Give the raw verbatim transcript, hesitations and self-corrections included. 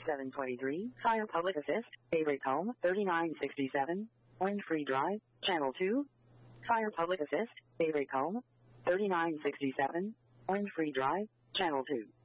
seven twenty-three, Fire Public Assist, Avery Home, thirty-nine sixty-seven, Orange Free Drive, Channel two. Fire Public Assist, Avery Home, thirty-nine sixty-seven, Orange Free Drive, Channel two.